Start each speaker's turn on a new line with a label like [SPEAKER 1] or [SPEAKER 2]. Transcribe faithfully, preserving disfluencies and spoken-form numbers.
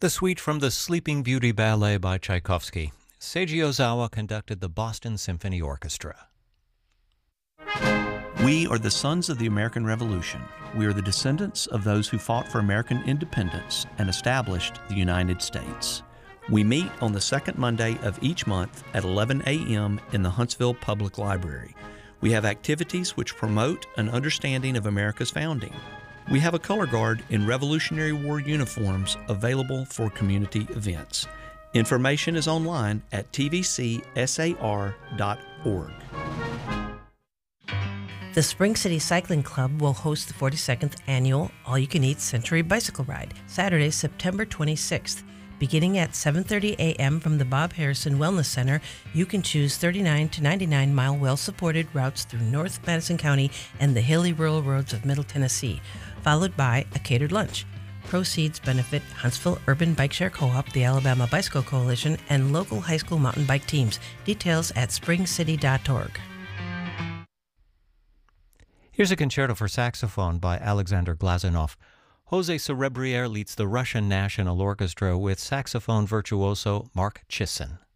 [SPEAKER 1] The suite from the Sleeping Beauty Ballet by Tchaikovsky. Seiji Ozawa conducted the Boston Symphony Orchestra.
[SPEAKER 2] We are the sons of the American Revolution. We are the descendants of those who fought for American independence and established the United States. We meet on the second Monday of each month at eleven a.m. in the Huntsville Public Library. We have activities which promote an understanding of America's founding. We have a color guard in Revolutionary War uniforms available for community events. Information is online at t v c s a r dot org.
[SPEAKER 3] The Spring City Cycling Club will host the forty-second annual All-You-Can-Eat Century Bicycle Ride, Saturday, September twenty-sixth. Beginning at seven thirty a.m. from the Bob Harrison Wellness Center, you can choose thirty-nine to ninety-nine mile well-supported routes through North Madison County and the hilly rural roads of Middle Tennessee, followed by a catered lunch. Proceeds benefit Huntsville Urban Bike Share Co-op, the Alabama Bicycle Coalition, and local high school mountain bike teams. Details at spring city dot org.
[SPEAKER 1] Here's a concerto for saxophone by Alexander Glazunov. Jose Cerebriere leads the Russian National Orchestra with saxophone virtuoso Mark Chisin.